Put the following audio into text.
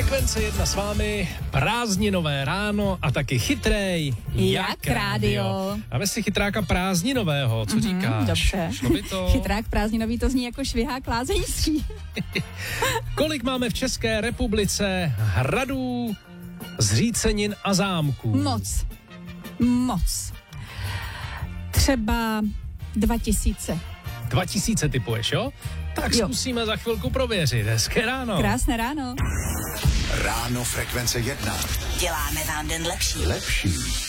Frekvence 1 s vámi, prázdninové ráno a taky chytrej jak rádio. Máme si chytráka prázdninového, co říkáš? Dobře. Šlo by to? Chytrák prázdninový to zní jako švihák lázeňský. Kolik máme v České republice hradů, zřícenin a zámků? Moc. Třeba 2000. 2000 typuješ, jo? Tak jo. Zkusíme za chvilku prověřit. Hezké ráno. Krásné ráno. Ráno Frekvence 1. Děláme vám den lepší. Lepší.